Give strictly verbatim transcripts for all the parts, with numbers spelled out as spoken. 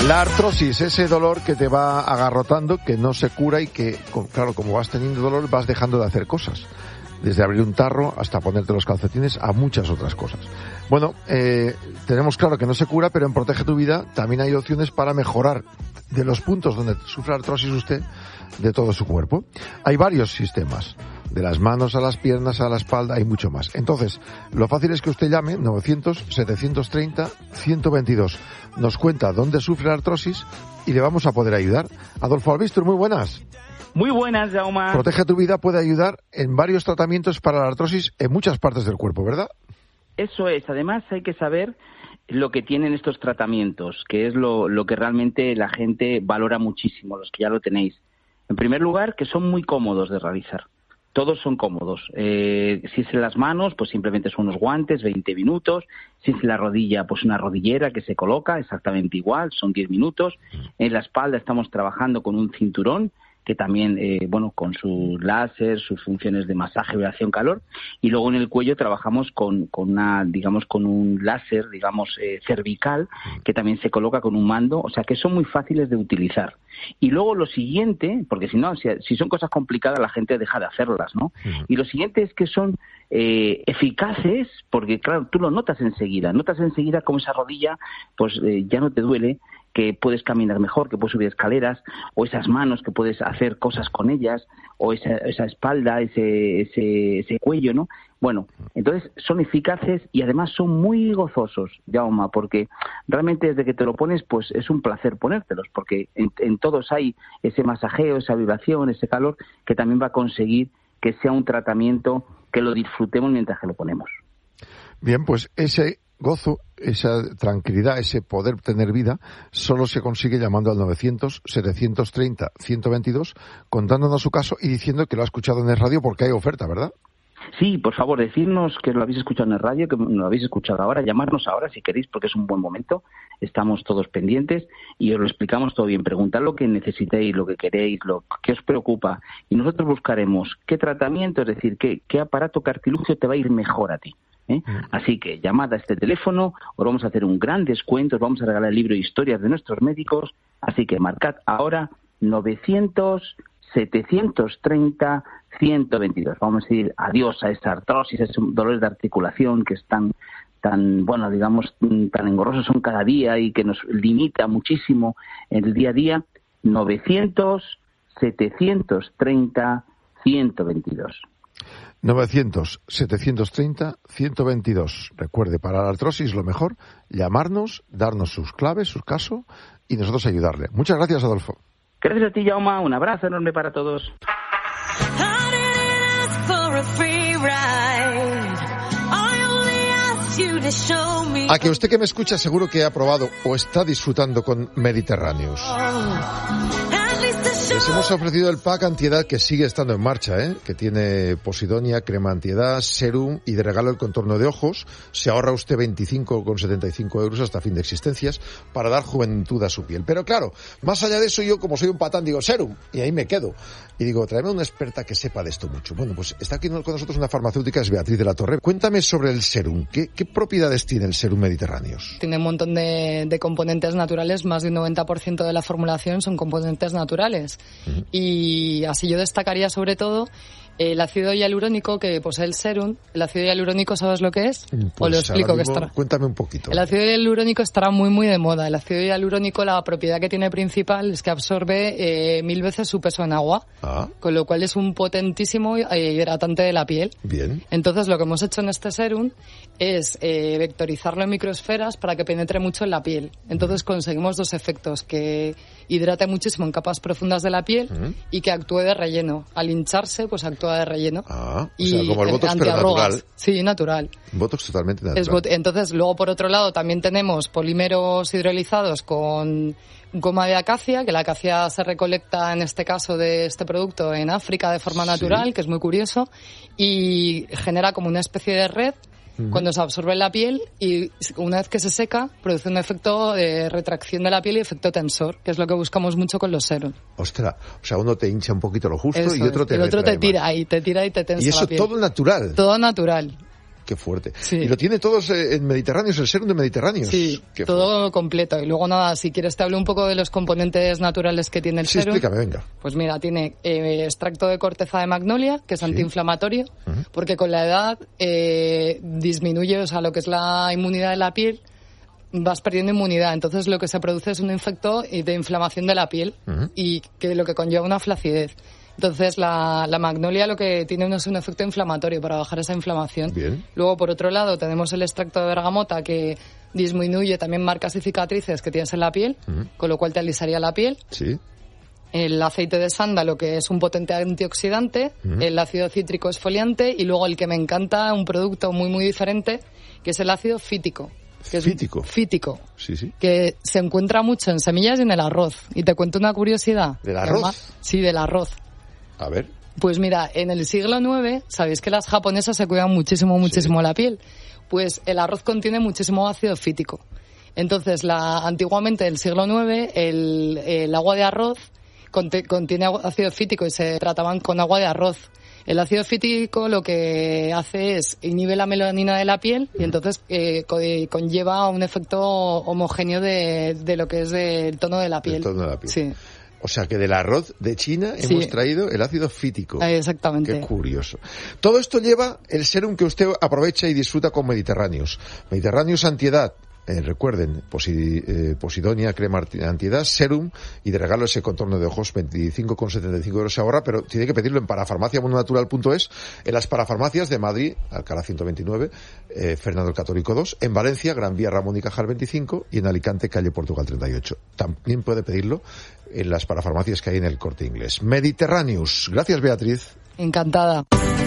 La artrosis, ese dolor que te va agarrotando, que no se cura y que, claro, como vas teniendo dolor, vas dejando de hacer cosas. Desde abrir un tarro hasta ponerte los calcetines a muchas otras cosas. Bueno, eh, tenemos claro que no se cura, pero en Protege tu Vida también hay opciones para mejorar de los puntos donde sufre artrosis usted de todo su cuerpo. Hay varios sistemas. De las manos a las piernas, a la espalda, hay mucho más. Entonces, lo fácil es que usted llame novecientos, setecientos treinta, ciento veintidós. Nos cuenta dónde sufre la artrosis y le vamos a poder ayudar. Adolfo Albistur, muy buenas. Muy buenas, Jaume. Protege tu Vida puede ayudar en varios tratamientos para la artrosis en muchas partes del cuerpo, ¿verdad? Eso es. Además, hay que saber lo que tienen estos tratamientos, que es lo, lo que realmente la gente valora muchísimo, los que ya lo tenéis. En primer lugar, que son muy cómodos de realizar. Todos son cómodos. Eh, si es en las manos, pues simplemente son unos guantes, veinte minutos. Si es en la rodilla, pues una rodillera que se coloca exactamente igual, son diez minutos. En la espalda estamos trabajando con un cinturón que también, eh, bueno, con sus láser, sus funciones de masaje, vibración, calor. Y luego en el cuello trabajamos con, con una, digamos, con un láser, digamos, eh, cervical, que también se coloca con un mando. O sea, que son muy fáciles de utilizar. Y luego lo siguiente, porque si no, si, si son cosas complicadas, la gente deja de hacerlas, ¿no? Uh-huh. Y lo siguiente es que son eh, eficaces, porque claro, tú lo notas enseguida. Notas enseguida como esa rodilla, pues eh, ya no te duele, que puedes caminar mejor, que puedes subir escaleras, o esas manos que puedes hacer cosas con ellas, o esa, esa espalda, ese, ese, ese cuello, ¿no? Bueno, entonces son eficaces y además son muy gozosos, Jaume, porque realmente desde que te lo pones, pues es un placer ponértelos, porque en, en todos hay ese masajeo, esa vibración, ese calor, que también va a conseguir que sea un tratamiento que lo disfrutemos mientras que lo ponemos. Bien, pues ese gozo, esa tranquilidad, ese poder tener vida, solo se consigue llamando al novecientos, setecientos treinta, ciento veintidós, contándonos su caso y diciendo que lo ha escuchado en el radio porque hay oferta, ¿verdad? Sí, por favor, decirnos que lo habéis escuchado en el radio, que lo habéis escuchado ahora, llamarnos ahora si queréis, porque es un buen momento, estamos todos pendientes y os lo explicamos todo bien. Preguntad lo que necesitéis, lo que queréis, lo que os preocupa, y nosotros buscaremos qué tratamiento, es decir, qué, qué aparato, qué artilugio te va a ir mejor a ti. ¿Eh? Así que llamad a este teléfono, os vamos a hacer un gran descuento, os vamos a regalar el libro de historias de nuestros médicos, así que marcad ahora novecientos, setecientos treinta, ciento veintidós. Vamos a decir adiós a esa artrosis, a esos dolores de articulación que están tan, bueno, digamos, tan engorrosos son cada día y que nos limita muchísimo en el día a día. novecientos, setecientos treinta, ciento veintidós. novecientos, setecientos treinta, ciento veintidós. Recuerde, para la artrosis lo mejor, llamarnos, darnos sus claves, su caso, y nosotros ayudarle. Muchas gracias, Adolfo. Gracias a ti, Jaume. Un abrazo enorme para todos. A que usted que me escucha seguro que ha probado o está disfrutando con Mediterráneos. Les hemos ofrecido el pack antiedad que sigue estando en marcha, ¿eh? Que tiene posidonia, crema antiedad, serum y de regalo el contorno de ojos. Se ahorra usted veinticinco con setenta y cinco euros hasta fin de existencias para dar juventud a su piel. Pero claro, más allá de eso, yo como soy un patán digo serum y ahí me quedo. Y digo, tráeme una experta que sepa de esto mucho. Bueno, pues está aquí con nosotros una farmacéutica, es Beatriz de la Torre. Cuéntame sobre el serum. ¿Qué, qué propiedades tiene el serum Mediterráneos? Tiene un montón de, de componentes naturales, más de un noventa por ciento de la formulación son componentes naturales. Uh-huh. Y así yo destacaría sobre todo el ácido hialurónico que posee el serum. ¿El ácido hialurónico sabes lo que es? Pues ¿O lo explico? Mismo, que estará... Cuéntame un poquito. El ácido hialurónico estará muy muy de moda. El ácido hialurónico, la propiedad que tiene principal es que absorbe eh, mil veces su peso en agua, ah. con lo cual es un potentísimo hidratante de la piel. Bien. Entonces lo que hemos hecho en este serum es eh, vectorizarlo en microesferas para que penetre mucho en la piel. Entonces conseguimos dos efectos, que hidrate muchísimo en capas profundas de la piel uh-huh. y que actúe de relleno. Al hincharse, pues actúa de relleno. Ah, o sea, como el Botox, pero natural. Sí, natural. Botox totalmente natural. Es bot- Entonces, luego por otro lado también tenemos polímeros hidrolizados con goma de acacia, que la acacia se recolecta en este caso de este producto en África de forma natural, sí. que es muy curioso, y genera como una especie de red uh-huh. cuando se absorbe en la piel y una vez que se seca produce un efecto de retracción de la piel y efecto tensor, que es lo que buscamos mucho con los serums. Ostras, o sea, uno te hincha un poquito lo justo Eso y otro es. te El otro te tira más. y te tira y te tensa la piel. Y eso la piel. todo natural. Todo natural. Qué fuerte. Sí. Y lo tiene todos en Mediterráneos, el serum de Mediterráneos. Sí, Qué todo fuerte. completo. Y luego nada, si quieres te hablo un poco de los componentes naturales que tiene el Sí, serum. explícame, venga. Pues mira, tiene eh, extracto de corteza de magnolia, que es Sí. antiinflamatorio, Uh-huh. porque con la edad eh, disminuye, o sea, lo que es la inmunidad de la piel, vas perdiendo inmunidad. Entonces lo que se produce es un efecto de inflamación de la piel Uh-huh. y que lo que conlleva una flacidez. Entonces la, la magnolia lo que tiene es un efecto inflamatorio para bajar esa inflamación. Bien. Luego, por otro lado, tenemos el extracto de bergamota que disminuye también marcas y cicatrices que tienes en la piel, Uh-huh. con lo cual te alisaría la piel. Sí. El aceite de sándalo, que es un potente antioxidante, Uh-huh. el ácido cítrico exfoliante y luego el que me encanta, un producto muy muy diferente, que es el ácido fítico. Que es Fítico. Fítico. Sí, sí. Que se encuentra mucho en semillas y en el arroz. Y te cuento una curiosidad. ¿Del arroz? Además- Sí, del arroz. A ver. Pues mira, en el siglo nueve, sabéis que las japonesas se cuidan muchísimo, muchísimo la piel. Pues el arroz contiene muchísimo ácido fítico. Entonces, la, antiguamente, en el siglo nueve, el, el agua de arroz conte- contiene agua- ácido fítico y se trataban con agua de arroz. El ácido fítico lo que hace es inhibe la melanina de la piel y entonces eh, co- eh, conlleva un efecto homogéneo de, de lo que es el tono de la piel. El tono de la piel. Sí, O sea que del arroz de China Sí. hemos traído el ácido fítico. eh, exactamente. Qué curioso. Todo esto lleva el serum que usted aprovecha y disfruta con Mediterráneos. Mediterráneos antiedad. Eh, recuerden, posi, eh, Posidonia, crema anti- antiedad, serum y de regalo ese contorno de ojos, veinticinco con setenta y cinco euros se ahorra, pero tiene que pedirlo en parafarmacia mononatural punto es, en las parafarmacias de Madrid, Alcalá ciento veintinueve, eh, Fernando el Católico dos, en Valencia, Gran Vía Ramón y Cajal veinticinco y en Alicante, calle Portugal treinta y ocho. También puede pedirlo en las parafarmacias que hay en el Corte Inglés. Mediterráneos. Gracias, Beatriz. Encantada.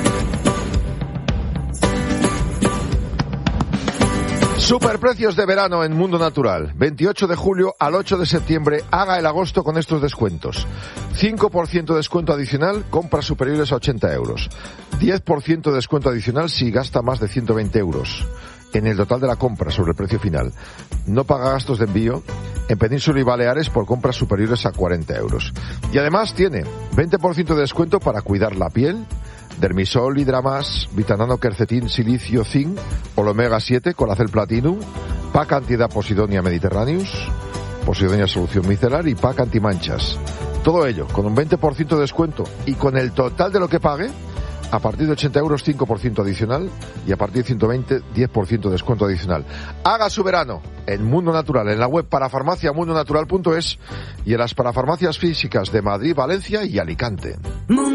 Superprecios de verano en Mundo Natural. veintiocho de julio al ocho de septiembre. Haga el agosto con estos descuentos. cinco por ciento de descuento adicional, compras superiores a ochenta euros. diez por ciento de descuento adicional si gasta más de ciento veinte euros en el total de la compra sobre el precio final. No paga gastos de envío en Península y Baleares por compras superiores a cuarenta euros. Y además tiene veinte por ciento de descuento para cuidar la piel, Dermisol, Hidramas, Vitanano, Quercetín, Silicio, Zinc, Omega siete, Colacel Platinum, Pack Antiedad Posidonia Mediterráneos, Posidonia Solución Micelar y Pack Antimanchas. Todo ello con un veinte por ciento de descuento y con el total de lo que pague, a partir de ochenta euros cinco por ciento adicional y a partir de ciento veinte diez por ciento de descuento adicional. Haga su verano en Mundo Natural, en la web parafarmacia mundo natural punto es y en las parafarmacias físicas de Madrid, Valencia y Alicante.